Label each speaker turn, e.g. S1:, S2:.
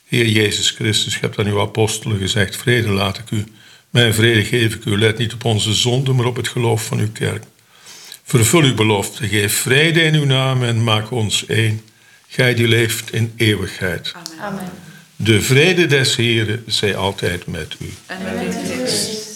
S1: Heer Jezus Christus, je hebt aan uw apostelen gezegd, vrede laat ik u, mijn vrede geef ik u. Let niet op onze zonden, maar op het geloof van uw kerk. Vervul uw belofte, geef vrede in uw naam en maak ons één. Gij die leeft in eeuwigheid.
S2: Amen.
S1: De vrede des Heren zij altijd met u.
S2: En met uw geest.